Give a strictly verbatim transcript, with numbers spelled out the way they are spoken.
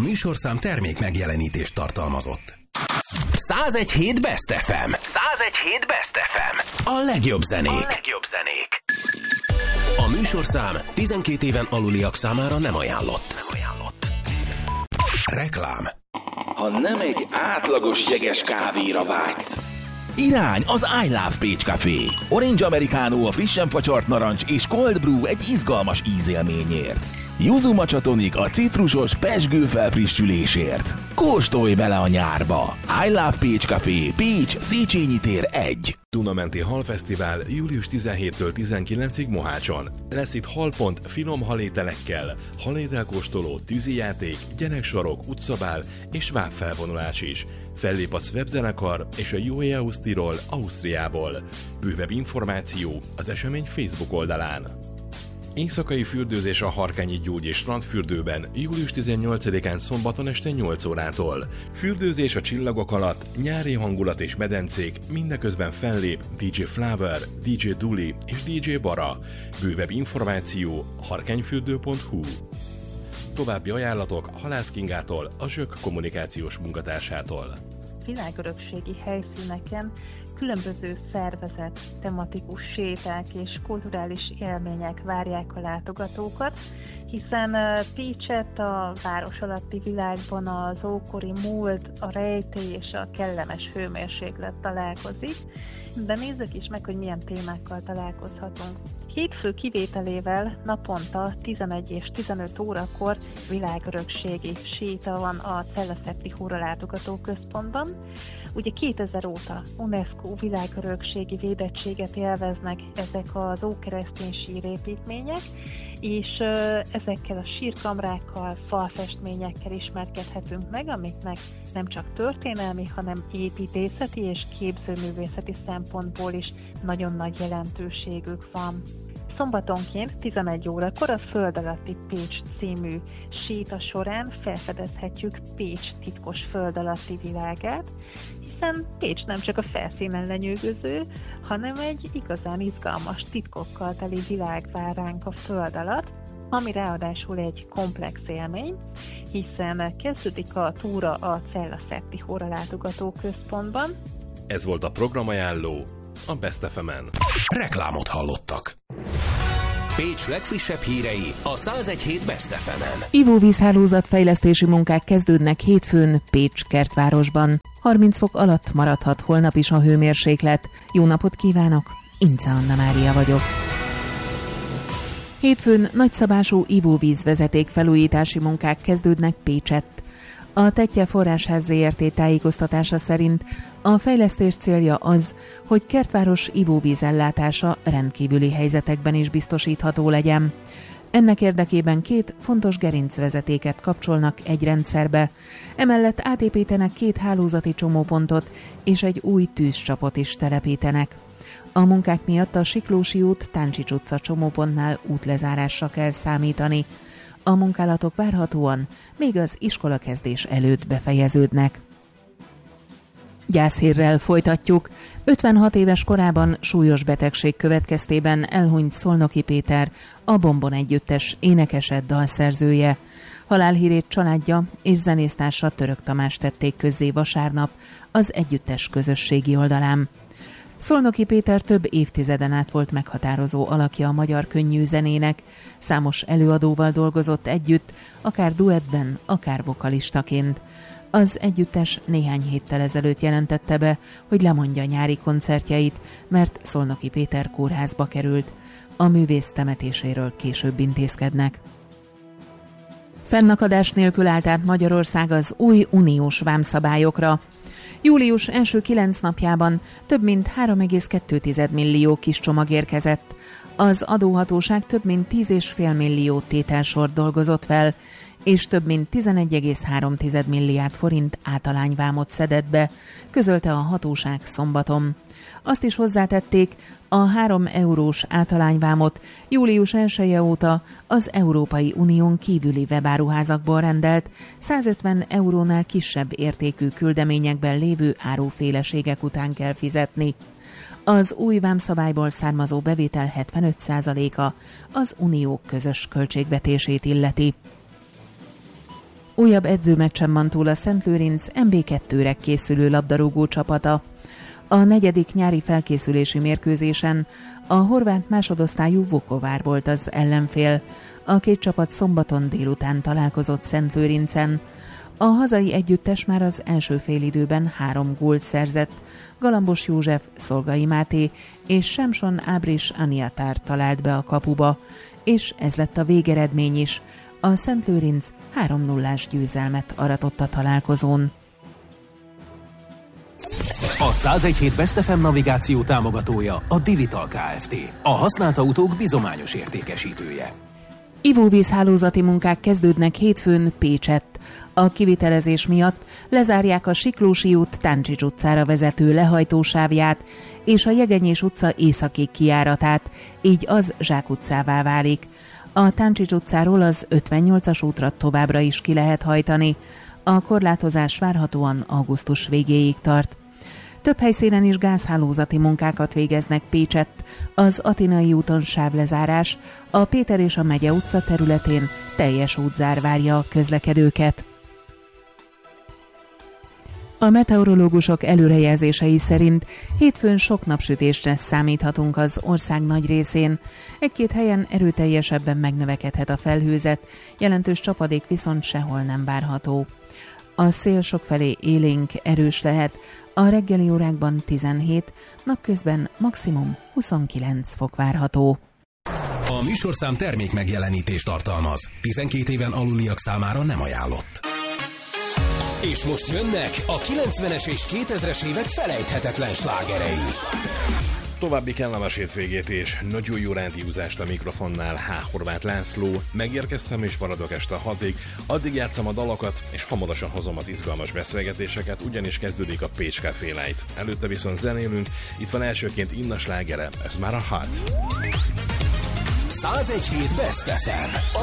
műsorszám termék megjelenítést tartalmazott. száz egy hét Best ef em. száz egy hét Best ef em. A legjobb zenék. A legjobb zenék. A műsorszám tizenkét éven aluliak számára nem ajánlott. Nem ajánlott. Reklám. Ha nem egy átlagos jeges kávéra vágysz, irány az I Love Pécs Café. Orange Americano a frissen facsart narancs és Cold Brew egy izgalmas ízélményért. Yuzu Matcha Tonic a citrusos pezsgő felfrissülésért. Kóstolj bele a nyárba! I Love Pécs Café, Pécs, Széchenyi tér egy. Dunamenti Halfesztivál július tizenhétől tizenkilencig Mohácson. Lesz itt halpont finom halételekkel, halételkóstoló, tűzijáték, gyereksarok, utcabál és vábfelvonulás is. Fellép a Szweb-zenekar és a Joe Ausztiról, Ausztriából. Bővebb információ az esemény Facebook oldalán. Éjszakai fürdőzés a Harkányi Gyógy és Strandfürdőben július tizennyolcadikán szombaton este nyolc órától. Fürdőzés a csillagok alatt, nyári hangulat és medencék, mindeközben fellép dé dzsé Flower, dé dzsé Duli és dé dzsé Bara. Bővebb információ harkányfürdő pont hu. További ajánlatok Halász Kingától, a Zsök kommunikációs munkatársától. Világörökségi helyszíneken különböző szervezett, tematikus séták és kulturális élmények várják a látogatókat, hiszen Pécset a város alatti világban az ókori múlt, a rejtély és a kellemes hőmérséklet találkozik, de nézzük is meg, hogy milyen témákkal találkozhatunk. Hétfő kivételével naponta tizenegy és tizenöt órakor világörökségi séta van a Cella-Szepti Hóralátogató Központban. Ugye kétezer óta UNESCO világörökségi védettséget élveznek ezek az ókeresztény sírépítmények, és ezekkel a sírkamrákkal, falfestményekkel ismerkedhetünk meg, amiknek nem csak történelmi, hanem építészeti és képzőművészeti szempontból is nagyon nagy jelentőségük van. Szombatonként tizenegy órakor a Föld alatti Pécs című séta során felfedezhetjük Pécs titkos föld alatti világát, hiszen Pécs nem csak a felszínen lenyűgöző, hanem egy igazán izgalmas titkokkal teli világ vár ránk a föld alatt, ami ráadásul egy komplex élmény, hiszen kezdődik a túra a Cella-Szepti Hóralátogató Központban. Ez volt a programajánló a Best ef em-en. Reklámot hallottak. Pécs legfrissebb hírei a száz egy hét Best ef em-en. Ivóvízhálózat fejlesztési munkák kezdődnek hétfőn Pécs kertvárosban. harminc fok alatt maradhat holnap is a hőmérséklet. Jó napot kívánok, Ince Anna Mária vagyok. Hétfőn nagyszabású ivóvízvezeték felújítási munkák kezdődnek Pécsett. A Tettye Forrásház zé er té tájékoztatása szerint a fejlesztés célja az, hogy kertváros ivóvízellátása rendkívüli helyzetekben is biztosítható legyen. Ennek érdekében két fontos gerincvezetéket kapcsolnak egy rendszerbe, emellett átépítenek két hálózati csomópontot és egy új tűzcsapot is telepítenek. A munkák miatt a Siklósi út Táncsics utca csomópontnál útlezárásra kell számítani. A munkálatok várhatóan még az iskolakezdés előtt befejeződnek. Gyászhírrel folytatjuk. ötvenhat éves korában súlyos betegség következtében elhunyt Szolnoki Péter, a Bombon együttes énekese, dalszerzője. Halálhírét családja és zenésztársa Török Tamás tették közzé vasárnap az együttes közösségi oldalán. Szolnoki Péter több évtizeden át volt meghatározó alakja a magyar könnyű zenének, számos előadóval dolgozott együtt, akár duettben, akár vokalistaként. Az együttes néhány héttel ezelőtt jelentette be, hogy lemondja nyári koncertjeit, mert Szolnoki Péter kórházba került. A művész temetéséről később intézkednek. Fennakadás nélkül állt át Magyarország az új uniós vámszabályokra. Július első kilenc napjában több mint három egész kettő millió kis csomag érkezett. Az adóhatóság több mint tíz egész öt millió tételsort dolgozott fel, és több mint tizenegy egész három milliárd forint általányvámot szedett be, közölte a hatóság szombaton. Azt is hozzátették, a három eurós általányvámot július elseje óta az Európai Unión kívüli webáruházakból rendelt százötven eurónál kisebb értékű küldeményekben lévő áruféleségek után kell fizetni. Az új vámszabályból származó bevétel hetvenöt százaléka az unió közös költségvetését illeti. Újabb edzőmeccsen van túl a Szentlőrinc em bé kettőre készülő labdarúgó csapata. A negyedik nyári felkészülési mérkőzésen a horvát másodosztályú Vukovár volt az ellenfél. A két csapat szombaton délután találkozott Szentlőrincen. A hazai együttes már az első félidőben három gólt szerzett. Galambos József, Szolgai Máté és Semson Ábris Aniatár talált be a kapuba, és ez lett a végeredmény is. A Szentlőrinc három nullás győzelmet aratott a találkozón. A száz egy hét Best ef em navigáció támogatója a Divital Kft. A használt autók bizományos értékesítője. Ivóvízhálózati munkák kezdődnek hétfőn Pécsett. A kivitelezés miatt lezárják a Siklósi út Táncsics utcára vezető lehajtósávját és a Jegenyés utca északi kijáratát, így az Zsák utcává válik. A Táncsics utcáról az ötvennyolcas útra továbbra is ki lehet hajtani. A korlátozás várhatóan augusztus végéig tart. Több helyszínen is gázhálózati munkákat végeznek Pécsett. Az Atinai úton sávlezárás, a Péter és a Megye utca területén teljes útzár várja a közlekedőket. A meteorológusok előrejelzései szerint hétfőn sok napsütésre számíthatunk az ország nagy részén. Egy-két helyen erőteljesebben megnövekedhet a felhőzet, jelentős csapadék viszont sehol nem várható. A szél sokfelé élénk, erős lehet, a reggeli órákban tizenhét, napközben maximum huszonkilenc fok várható. A műsorszám termék megjelenítést tartalmaz. tizenkét éven aluliak számára nem ajánlott. És most jönnek a kilencvenes és kétezres évek felejthetetlen slágerei. További kellemes hétvégét és nagyon jó rádiózást a mikrofonnál. H. Horváth László. Megérkeztem és maradok este hatig. Addig játszom a dalokat, és hamarosan hozom az izgalmas beszélgetéseket, ugyanis kezdődik a Pécs Café Light. Előtte viszont zenélünk. Itt van elsőként Inna slágere, ez már a Hot. száz egy hét Best ef em.